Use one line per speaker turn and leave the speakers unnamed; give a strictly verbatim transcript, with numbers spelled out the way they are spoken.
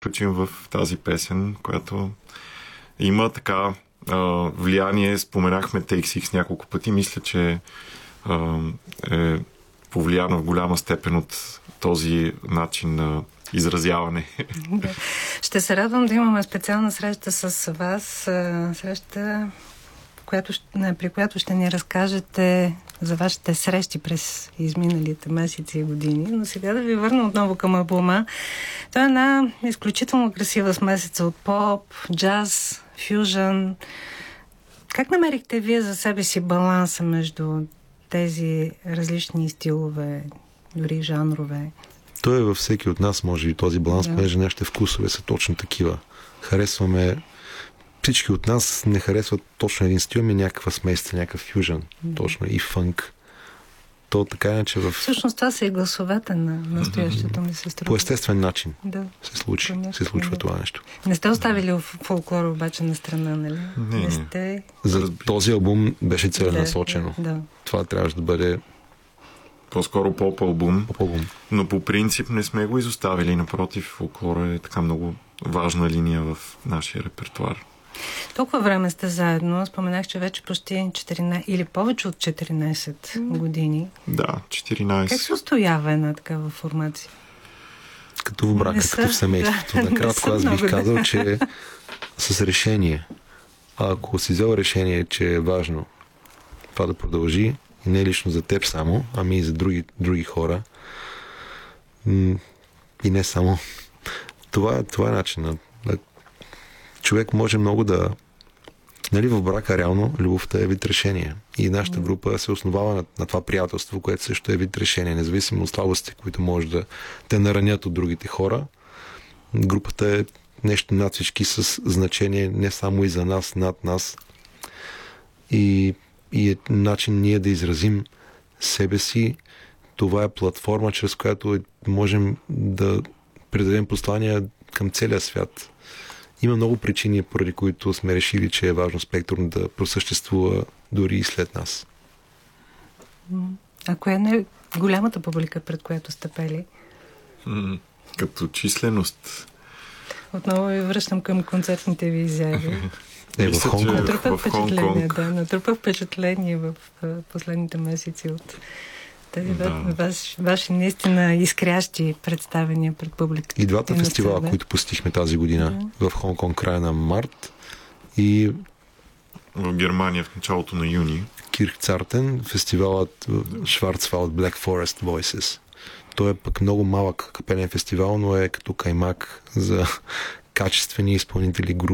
включим в тази песен, която има така а, влияние. Споменахме Take Six няколко пъти. Мисля, че а, е повлияна в голяма степен от този начин на изразяване.
Да. Ще се радвам да имаме специална среща с вас. Среща, която, при която ще ни разкажете за вашите срещи през изминалите месеци и години. Но сега да ви върна отново към албума. Това е една изключително красива смесица от поп, джаз, фюжън. Как намерихте вие за себе си баланса между тези различни стилове, дори жанрове?
Той е във всеки от нас, може и този баланс, да. Понеже нашите вкусове са точно такива. Харесваме... Всички от нас не харесват точно един стил, ами някаква смесица, някакъв фюжън. Да. Точно и фънк. То така е, че в...
Всъщност това са и гласовете на настоящето ми сестру.
По естествен начин
да.
се случи. Се случва да. Това нещо.
Не сте оставили в фолклора обаче на страна, нали?
Не,
не сте...
За този албум беше целенасочено.
Да, да.
Това трябваше да бъде
по-скоро поп-албум.
поп-албум.
Но по принцип не сме го изоставили. Напротив, фолклора е така много важна линия в нашия репертуар.
Толкова време сте заедно. Споменах, че вече почти четиринайсет или повече от четиринайсет години.
Да, четиринайсет.
Как се устоява една такава формация?
Като в брака,
са,
като в семейството.
Да,
накратко аз бих казал, да. че с решение. А ако си взел решение, че е важно това да продължи, и не лично за теб само, ами и за други, други хора, и не само, това, това е начинът. Човек може много да... Нали, в брака реално любовта е вид решение. И нашата група се основава на, на това приятелство, което също е вид решение. Независимо от слабостите, които може да те наранят от другите хора. Групата е нещо над всички с значение не само и за нас, над нас. И, и е начин ние да изразим себе си. Това е платформа, чрез която можем да предадем послания към целия свят. Има много причини, поради които сме решили, че е важно Спектрум да просъществува дори и след нас.
А коя е голямата публика, пред която сте пели?
М- като численост.
Отново ви връщам към концертните ви изяви.
Е, в Хонконг.
Натрупа впечатление, да, натрупа впечатление в последните месеци от тези да. ваши, ваши наистина изкрящи представения пред публиката.
И двата фестивала, които посетихме тази година, да. В Хонконг края на март и
в Германия в началото на юни.
Кирхцартен, фестивалът Schwarzwald Black Forest Voices. Той е пък много малък капелен фестивал, но е като каймак за качествени изпълнители групи.